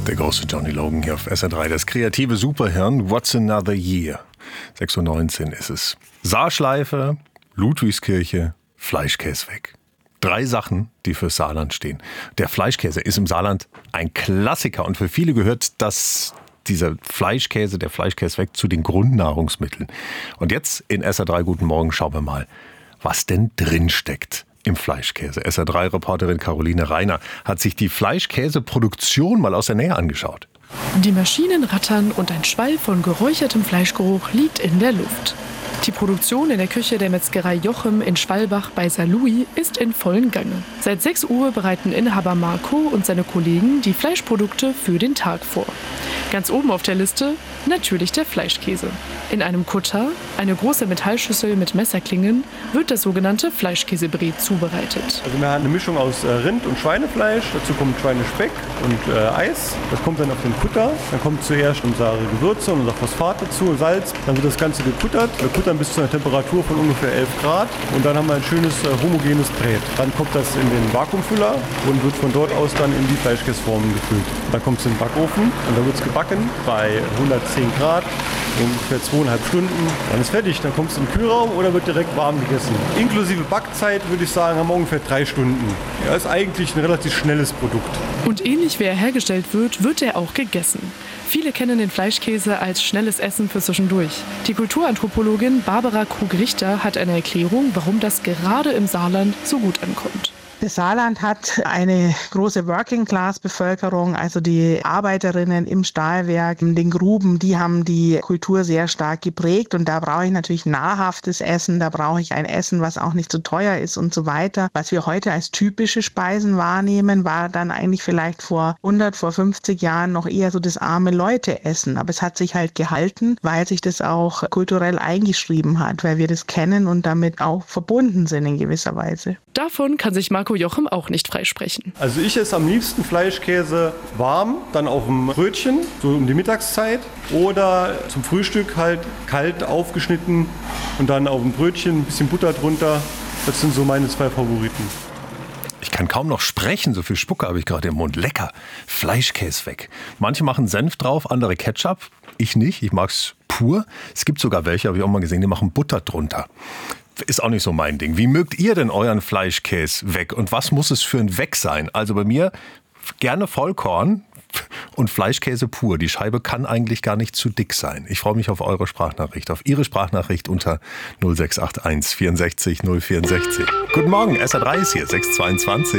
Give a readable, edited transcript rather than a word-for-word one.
Der große Johnny Logan hier auf SR3, das kreative Superhirn. What's Another Year? 6:19 Uhr ist es. Saarschleife, Ludwigskirche, Fleischkäse weg. 3 Sachen, die für Saarland stehen. Der Fleischkäse ist im Saarland ein Klassiker und für viele gehört dieser Fleischkäse, der Fleischkäse weg, zu den Grundnahrungsmitteln. Und jetzt in SR3 Guten Morgen schauen wir mal, was denn drin steckt im Fleischkäse. SR3-Reporterin Caroline Reiner hat sich die Fleischkäseproduktion mal aus der Nähe angeschaut. Die Maschinen rattern und ein Schwall von geräuchertem Fleischgeruch liegt in der Luft. Die Produktion in der Küche der Metzgerei Jochem in Schwalbach bei Saarlouis ist in vollem Gange. Seit 6 Uhr bereiten Inhaber Marco und seine Kollegen die Fleischprodukte für den Tag vor. Ganz oben auf der Liste natürlich der Fleischkäse. In einem Kutter, eine große Metallschüssel mit Messerklingen, wird das sogenannte Fleischkäsebret zubereitet. Also wir haben eine Mischung aus Rind- und Schweinefleisch, dazu kommt Schweinespeck und Eis. Das kommt dann auf den Kutter. Dann kommt zuerst unsere Gewürze und unser Phosphat dazu, Salz. Dann wird das Ganze gekuttert. Wir kuttern bis zu einer Temperatur von ungefähr 11 Grad. Und dann haben wir ein schönes homogenes Brät. Dann kommt das in den Vakuumfüller und wird von dort aus dann in die Fleischkäseformen gefüllt. Dann kommt es in den Backofen und dann wird es gebacken bei 110 Grad. Ungefähr 2,5 Stunden. Dann ist fertig, dann kommt es in den Kühlraum oder wird direkt warm gegessen. Inklusive Backzeit würde ich sagen, haben wir ungefähr 3 Stunden. Ja, ist eigentlich ein relativ schnelles Produkt. Und ähnlich wie er hergestellt wird er auch gegessen. Viele kennen den Fleischkäse als schnelles Essen für zwischendurch. Die Kulturanthropologin Barbara Krug-Richter hat eine Erklärung, warum das gerade im Saarland so gut ankommt. Das Saarland hat eine große Working-Class-Bevölkerung, also die Arbeiterinnen im Stahlwerk, in den Gruben, die haben die Kultur sehr stark geprägt und da brauche ich natürlich nahrhaftes Essen, da brauche ich ein Essen, was auch nicht so teuer ist und so weiter. Was wir heute als typische Speisen wahrnehmen, war dann eigentlich vielleicht vor 100, vor 50 Jahren noch eher so das arme Leute-Essen, aber es hat sich halt gehalten, weil sich das auch kulturell eingeschrieben hat, weil wir das kennen und damit auch verbunden sind in gewisser Weise. Davon kann sich Marco Jochem auch nicht freisprechen. Also ich esse am liebsten Fleischkäse warm, dann auf dem Brötchen, so um die Mittagszeit. Oder zum Frühstück halt kalt aufgeschnitten und dann auf dem Brötchen ein bisschen Butter drunter. Das sind so meine 2 Favoriten. Ich kann kaum noch sprechen, so viel Spucke habe ich gerade im Mund. Lecker, Fleischkäse weg. Manche machen Senf drauf, andere Ketchup. Ich nicht, ich mag's pur. Es gibt sogar welche, habe ich auch mal gesehen, die machen Butter drunter. Ist auch nicht so mein Ding. Wie mögt ihr denn euren Fleischkäse weg? Und was muss es für ein Weg sein? Also bei mir gerne Vollkorn und Fleischkäse pur. Die Scheibe kann eigentlich gar nicht zu dick sein. Ich freue mich auf eure Sprachnachricht, auf Ihre Sprachnachricht unter 0681 64 064. Guten Morgen, SR3 ist hier, 6:22.